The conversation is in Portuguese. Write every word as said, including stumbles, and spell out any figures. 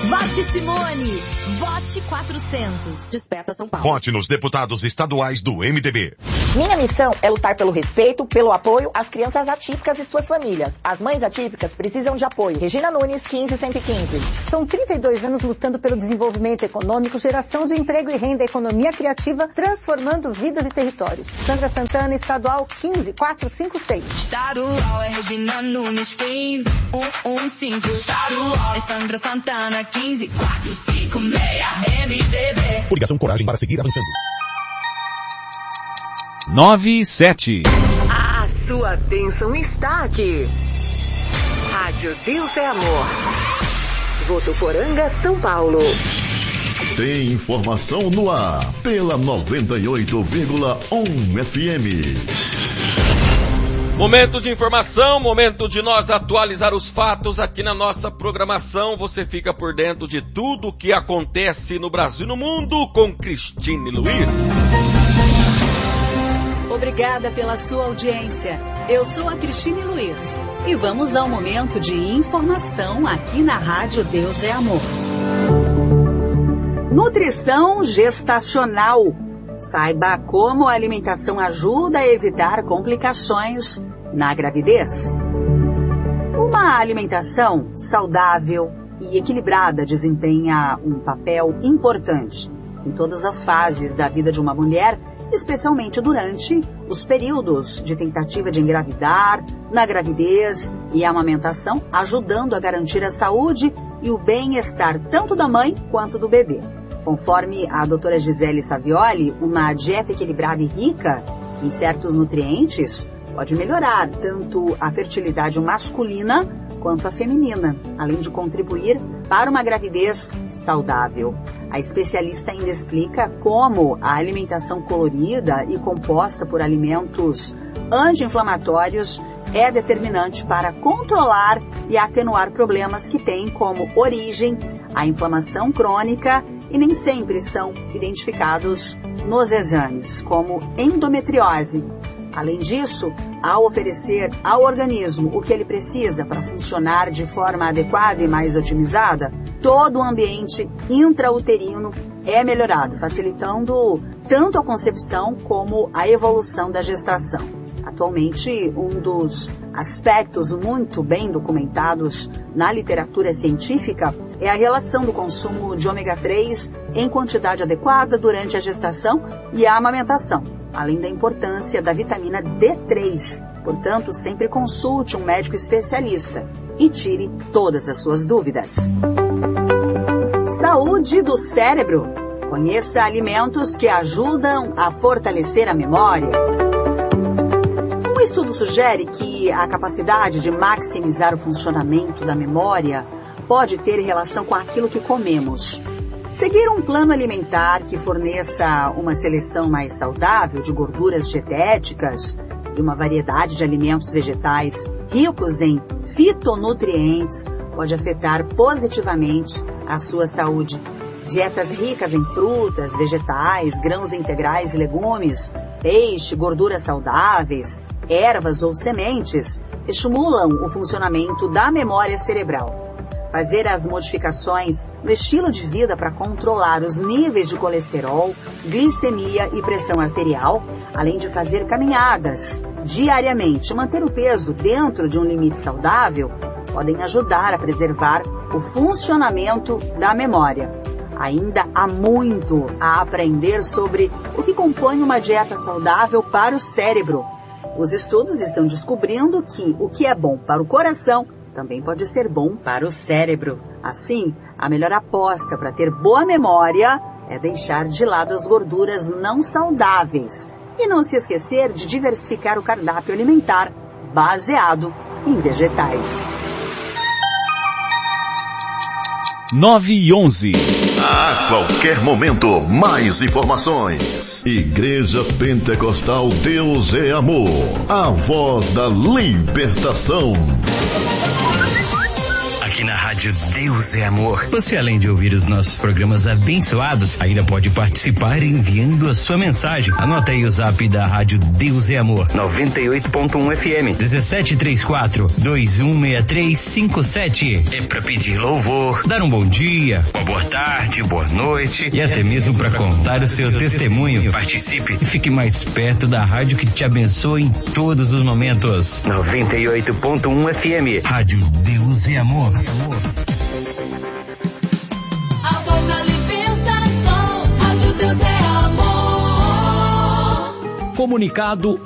Vote Simone. Vote quatrocentos. Desperta São Paulo. Vote nos deputados estaduais do M D B. Minha missão é lutar pelo respeito, pelo apoio às crianças atípicas e suas famílias. As mães atípicas precisam de apoio. Regina Nunes, quinze cento e quinze. São trinta e dois anos lutando pelo desenvolvimento econômico, geração de emprego e renda, economia criativa, transformando vidas e territórios. Sandra Santana, estadual quinze quatrocentos e cinquenta e seis. Estadual é Regina Nunes, quinze cento e quinze. Estadual é Sandra Santana, quinze quatrocentos e cinquenta e seis. M D B. Coligação Coragem para seguir avançando. nove e sete. A sua bênção está aqui. Rádio Deus é Amor. Votuporanga, São Paulo. Tem informação no ar pela noventa e oito vírgula um F M. Momento de informação, momento de nós atualizar os fatos aqui na nossa programação. Você fica por dentro de tudo o que acontece no Brasil e no mundo com Cristine Luiz. Obrigada pela sua audiência. Eu sou a Cristine Luiz e vamos ao momento de informação aqui na Rádio Deus é Amor. Nutrição gestacional. Saiba como a alimentação ajuda a evitar complicações na gravidez. Uma alimentação saudável e equilibrada desempenha um papel importante em todas as fases da vida de uma mulher, especialmente durante os períodos de tentativa de engravidar, na gravidez e a amamentação, ajudando a garantir a saúde e o bem-estar tanto da mãe quanto do bebê. Conforme a doutora Gisele Savioli, uma dieta equilibrada e rica em certos nutrientes pode melhorar tanto a fertilidade masculina quanto a feminina, além de contribuir para uma gravidez saudável. A especialista ainda explica como a alimentação colorida e composta por alimentos anti-inflamatórios é determinante para controlar e atenuar problemas que têm como origem a inflamação crônica e nem sempre são identificados nos exames, como endometriose. Além disso, ao oferecer ao organismo o que ele precisa para funcionar de forma adequada e mais otimizada, todo o ambiente intrauterino é melhorado, facilitando tanto a concepção como a evolução da gestação. Atualmente, um dos aspectos muito bem documentados na literatura científica é a relação do consumo de ômega três em quantidade adequada durante a gestação e a amamentação, além da importância da vitamina D três. Portanto, sempre consulte um médico especialista e tire todas as suas dúvidas. Saúde do cérebro. Conheça alimentos que ajudam a fortalecer a memória. Um estudo sugere que a capacidade de maximizar o funcionamento da memória pode ter relação com aquilo que comemos. Seguir um plano alimentar que forneça uma seleção mais saudável de gorduras dietéticas e uma variedade de alimentos vegetais ricos em fitonutrientes pode afetar positivamente a sua saúde. Dietas ricas em frutas, vegetais, grãos integrais e legumes, peixe, gorduras saudáveis, ervas ou sementes estimulam o funcionamento da memória cerebral. Fazer as modificações no estilo de vida para controlar os níveis de colesterol, glicemia e pressão arterial, além de fazer caminhadas diariamente, manter o peso dentro de um limite saudável, podem ajudar a preservar o funcionamento da memória. Ainda há muito a aprender sobre o que compõe uma dieta saudável para o cérebro. Os estudos estão descobrindo que o que é bom para o coração também pode ser bom para o cérebro. Assim, a melhor aposta para ter boa memória é deixar de lado as gorduras não saudáveis e não se esquecer de diversificar o cardápio alimentar baseado em vegetais. nove e onze. A qualquer momento, mais informações. Igreja Pentecostal Deus é Amor. A voz da libertação. aqui na Rádio Deus é Amor. Você, além de ouvir os nossos programas abençoados, ainda pode participar enviando a sua mensagem. Anota aí o zap da Rádio Deus é Amor. noventa e oito ponto um F M. dezessete trinta e quatro, vinte e um sessenta e três cinquenta e sete. É pra pedir louvor, dar um bom dia, uma boa tarde, boa noite e até mesmo para contar o seu testemunho. Participe e fique mais perto da rádio que te abençoa em todos os momentos. noventa e oito ponto um F M. Rádio Deus é Amor. Amor na alimentação, Rádio Deus é Amor. Comunicado